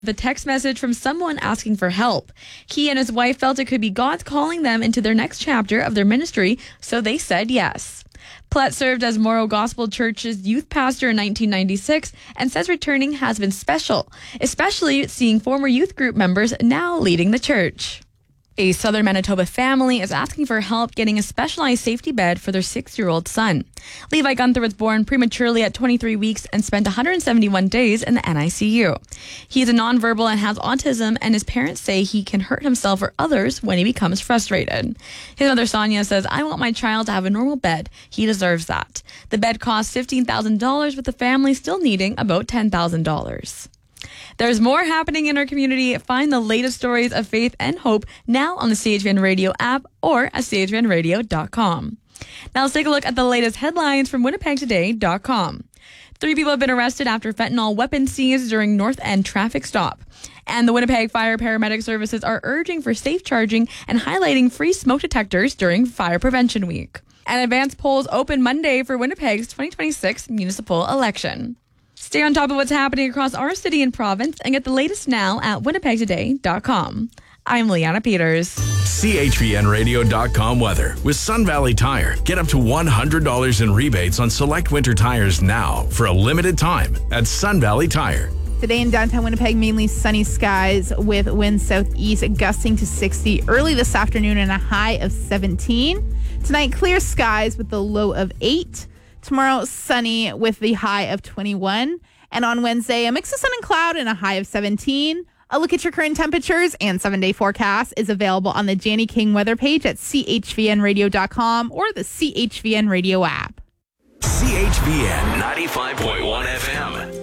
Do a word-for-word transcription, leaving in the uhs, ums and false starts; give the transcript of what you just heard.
The text message from someone asking for help. He and his wife felt it could be God calling them into their next chapter of their ministry, so they said yes. Plett served as Morrow Gospel Church's youth pastor in nineteen ninety-six and says returning has been special, especially seeing former youth group members now leading the church. A southern Manitoba family is asking for help getting a specialized safety bed for their six-year-old son. Levi Gunther was born prematurely at twenty-three weeks and spent one hundred seventy-one days in the N I C U. He is a nonverbal and has autism, and his parents say he can hurt himself or others when he becomes frustrated. His mother, Sonia, says, "I want my child to have a normal bed. He deserves that." The bed costs fifteen thousand dollars, with the family still needing about ten thousand dollars. There's more happening in our community. Find the latest stories of faith and hope now on the C H V N Radio app or at C H V N radio dot com. Now let's take a look at the latest headlines from winnipeg today dot com. Three people have been arrested after fentanyl weapon seized during North End traffic stop. And the Winnipeg Fire Paramedic Services are urging for safe charging and highlighting free smoke detectors during Fire Prevention Week. And advanced polls open Monday for Winnipeg's twenty twenty-six municipal election. Stay on top of what's happening across our city and province and get the latest now at winnipeg today dot com. I'm Leanna Peters. C H V N radio dot com weather. With Sun Valley Tire, get up to one hundred dollars in rebates on select winter tires now for a limited time at Sun Valley Tire. Today in downtown Winnipeg, mainly sunny skies with winds southeast gusting to sixty early this afternoon and a high of seventeen. Tonight, clear skies with the low of eight. Tomorrow, sunny with the high of twenty-one. And on Wednesday, a mix of sun and cloud and a high of seventeen. A look at your current temperatures and seven-day forecast is available on the Janny King weather page at C H V N radio dot com or the C H V N Radio app. C H V N ninety-five point one F M.